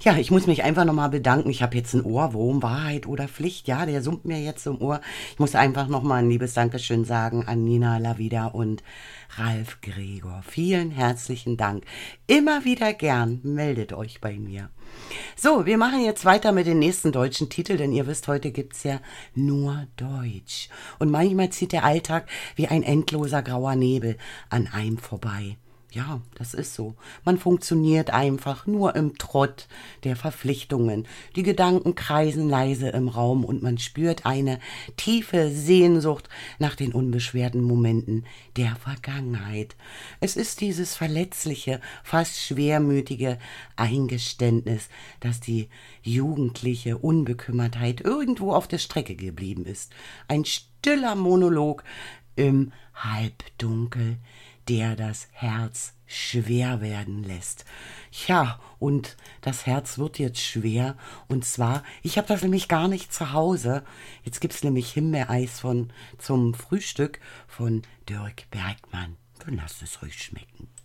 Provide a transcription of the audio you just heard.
Ja, ich muss mich einfach nochmal bedanken. Ich habe jetzt einen Ohrwurm, Wahrheit oder Pflicht. Ja, der summt mir jetzt im Ohr. Ich muss einfach nochmal ein liebes Dankeschön sagen an Nina Lavida und Ralf Gregor. Vielen herzlichen Dank. Immer wieder gern. Meldet euch bei mir. So, wir machen jetzt weiter mit den nächsten deutschen Titeln, denn ihr wisst, heute gibt's ja nur Deutsch. Und manchmal zieht der Alltag wie ein endloser grauer Nebel an einem vorbei. Ja, das ist so. Man funktioniert einfach nur im Trott der Verpflichtungen. Die Gedanken kreisen leise im Raum und man spürt eine tiefe Sehnsucht nach den unbeschwerten Momenten der Vergangenheit. Es ist dieses verletzliche, fast schwermütige Eingeständnis, dass die jugendliche Unbekümmertheit irgendwo auf der Strecke geblieben ist. Ein stiller Monolog im Halbdunkel, der das Herz schwer werden lässt. Ja, und das Herz wird jetzt schwer. Und zwar, ich habe das nämlich gar nicht zu Hause. Jetzt gibt's nämlich Himbeereis zum Frühstück von Dirk Bergmann. Dann lasst es euch schmecken.